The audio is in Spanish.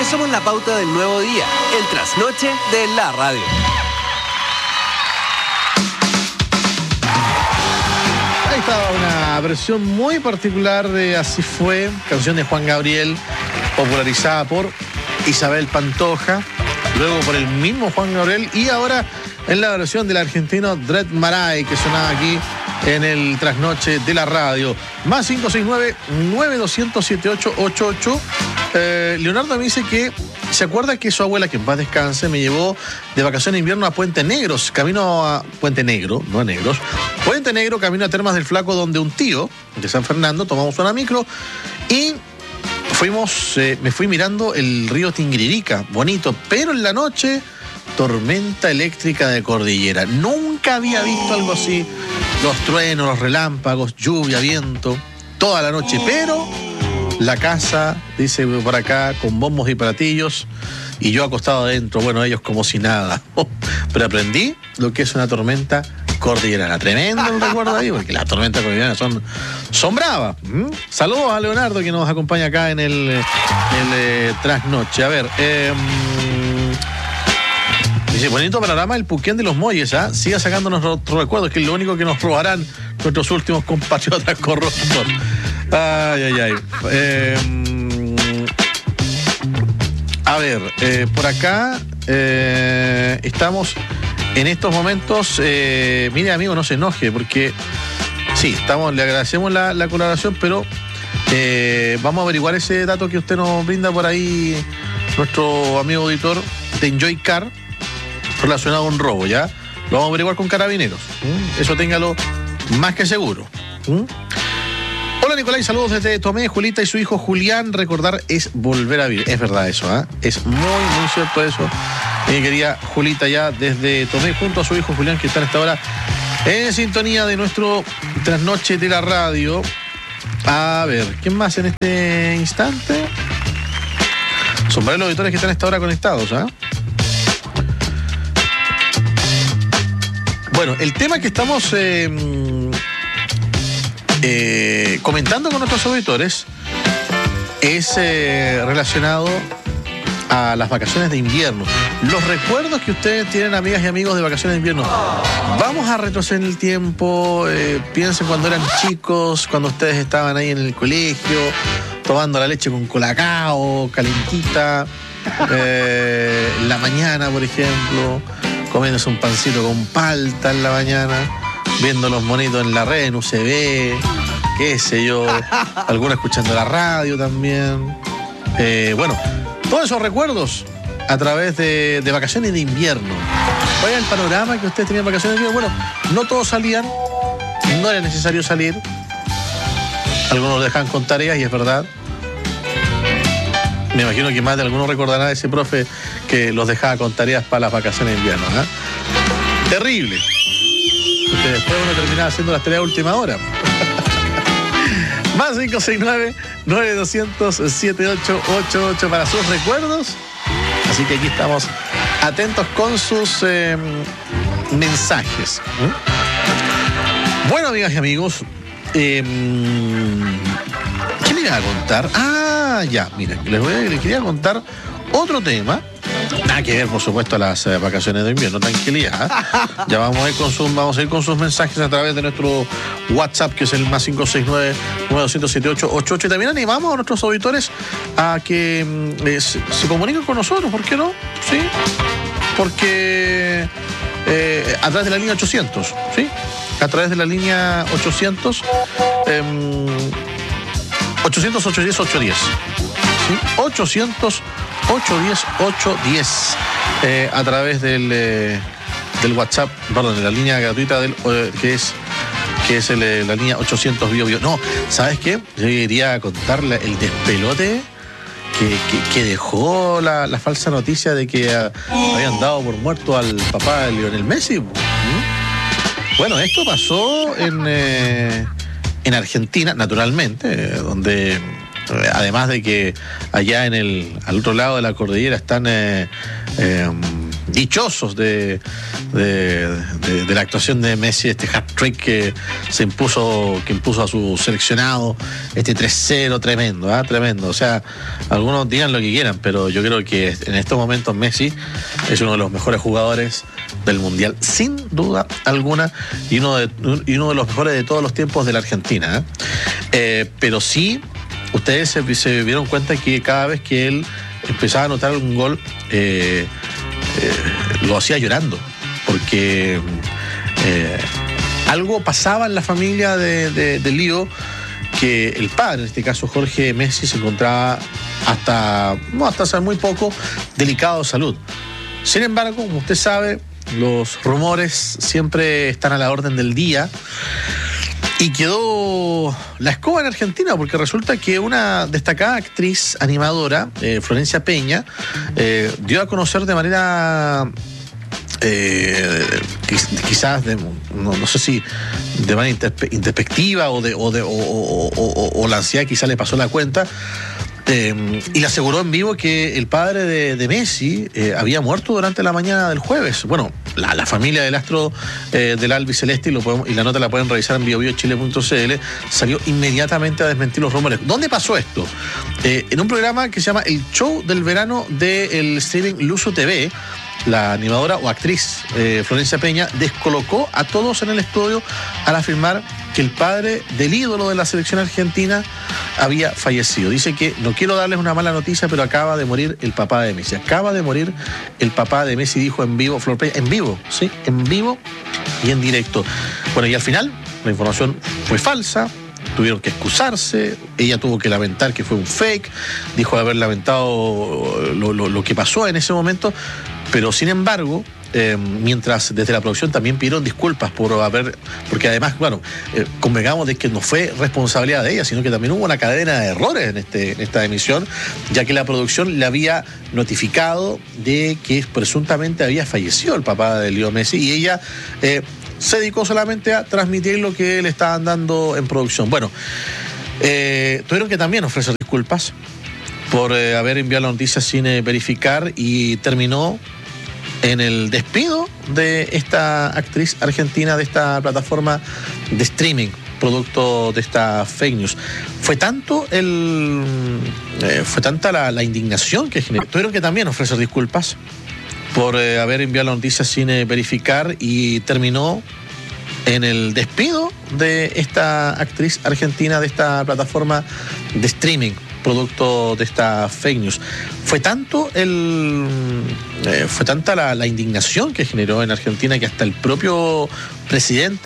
somos la pauta del nuevo día, el trasnoche de la radio. Ahí estaba una versión muy particular de Así Fue, canción de Juan Gabriel, popularizada por Isabel Pantoja, luego por el mismo Juan Gabriel y ahora en la versión del argentino Dred Maray, que sonaba aquí en el trasnoche de la radio. Más 569-9200-7888. Leonardo me dice que se acuerda que su abuela, que en paz descanse, me llevó de vacaciones de invierno a Puente Negros, camino a Puente Negro, no a Negros, Puente Negro, camino a Termas del Flaco, donde un tío de San Fernando, tomamos una micro y me fui mirando el río Tinguiririca, bonito, pero en la noche, tormenta eléctrica de cordillera. Nunca había visto algo así, los truenos, los relámpagos, lluvia, viento, toda la noche, pero la casa, dice por acá, con bombos y platillos, y yo acostado adentro, bueno, ellos como si nada. Pero aprendí lo que es una tormenta cordillerana. Tremendo el recuerdo ahí, porque las tormentas cordilleranas son bravas. Saludos a Leonardo, que nos acompaña acá en el trasnoche. A ver, dice, bonito panorama el Puquén de los Molles, ¿ah? Siga sacándonos otros recuerdos, que es lo único que nos robarán nuestros últimos compatriotas corruptos. Ay. A ver, por acá estamos en estos momentos. Mire, amigo, no se enoje, porque sí, le agradecemos la colaboración, pero vamos a averiguar ese dato que usted nos brinda por ahí, nuestro amigo auditor de Enjoy Car, relacionado a un robo, ¿ya? Lo vamos a averiguar con Carabineros. Eso téngalo más que seguro. Hola Nicolás, saludos desde Tomé, Julita y su hijo Julián. Recordar es volver a vivir. Es verdad eso, ¿eh? Es muy, muy cierto eso. Mi querida Julita ya desde Tomé, junto a su hijo Julián, que está en esta hora en sintonía de nuestro trasnoche de la radio. A ver, ¿quién más en este instante? Son varios los auditores que están a esta hora conectados, ¿ah? Bueno, el tema que estamos comentando con nuestros auditores es relacionado a las vacaciones de invierno. Los recuerdos que ustedes tienen, amigas y amigos, de vacaciones de invierno. Vamos a retroceder en el tiempo. Piensen cuando eran chicos, cuando ustedes estaban ahí en el colegio, tomando la leche con colacao, calentita, en la mañana, por ejemplo, comiéndose un pancito con palta en la mañana, viendo los monitos en la red, en UCB, qué sé yo, algunos escuchando la radio también. Bueno, todos esos recuerdos a través de vacaciones de invierno. Vaya el panorama que ustedes tenían vacaciones de invierno. Bueno, no todos salían, no era necesario salir. Algunos dejaban con tareas y es verdad. Me imagino que más de algunos recordarán a ese profe que los dejaba con tareas para las vacaciones de invierno, ¿eh? Terrible. Porque después uno terminaba haciendo las tareas a última hora. Más 569-9200-7888 para sus recuerdos. Así que aquí estamos atentos con sus mensajes. Bueno, amigas y amigos, ¿qué le iba a contar? Ya, miren, les quería contar otro tema. Nada que ver, por supuesto, a las vacaciones de invierno, tranquilidad. Ya vamos a ir con sus mensajes a través de nuestro WhatsApp, que es el más 569-9200-7888. Y también animamos a nuestros auditores a que se comuniquen con nosotros, ¿por qué no? Sí, porque a través de la línea 800, ¿sí? A través de la línea 800, 800-810-810. ¿Sí? 800-810-810 a través del WhatsApp, perdón, de la línea gratuita que es la línea 800 Bio. No, ¿sabes qué? Yo quería contarle el despelote que dejó la falsa noticia de que habían dado por muerto al papá de Lionel Messi. Bueno, esto pasó en Argentina, naturalmente, donde además de que allá al otro lado de la cordillera están dichosos de la actuación de Messi, este hat-trick que impuso a su seleccionado, este 3-0 tremendo, tremendo. O sea, algunos digan lo que quieran, pero yo creo que en estos momentos Messi es uno de los mejores jugadores del Mundial, sin duda alguna, y uno de los mejores de todos los tiempos de la Argentina. Pero sí, ustedes se dieron cuenta que cada vez que él empezaba a anotar un gol, lo hacía llorando, porque algo pasaba en la familia de Lío, que el padre, en este caso Jorge Messi, se encontraba hasta hace muy poco delicado de salud. Sin embargo, como usted sabe, los rumores siempre están a la orden del día. Y quedó la escoba en Argentina, porque resulta que una destacada actriz animadora, Florencia Peña, dio a conocer de manera quizás no sé si de manera introspectiva o la ansiedad quizás le pasó la cuenta, y le aseguró en vivo que el padre de Messi había muerto durante la mañana del jueves. Bueno, la familia del astro del albiceleste, y la nota la pueden revisar en biobiochile.cl, salió inmediatamente a desmentir los rumores. ¿Dónde pasó esto? En un programa que se llama El Show del Verano del streaming Luzu TV, la animadora o actriz Florencia Peña descolocó a todos en el estudio al afirmar que el padre del ídolo de la selección argentina había fallecido. Dice que no quiero darles una mala noticia, pero acaba de morir el papá de Messi. Acaba de morir el papá de Messi, dijo en vivo Flor Peña. En vivo, sí, en vivo y en directo. Bueno, y al final la información fue falsa. Tuvieron que excusarse, ella tuvo que lamentar que fue un fake, dijo de haber lamentado lo que pasó en ese momento, pero sin embargo, mientras desde la producción también pidieron disculpas porque además, bueno, convengamos de que no fue responsabilidad de ella, sino que también hubo una cadena de errores en esta emisión, ya que la producción le había notificado de que presuntamente había fallecido el papá de Leo Messi, y ella se dedicó solamente a transmitir lo que le estaban dando en producción. Bueno, tuvieron que también ofrecer disculpas por haber enviado la noticia sin verificar, y terminó en el despido de esta actriz argentina de esta plataforma de streaming, producto de esta fake news. Fue tanta la indignación que generó. Tuvieron que también ofrecer disculpas por haber enviado la noticia sin verificar, y terminó en el despido de esta actriz argentina de esta plataforma de streaming, producto de esta fake news. Fue tanta la indignación que generó en Argentina que hasta el propio presidente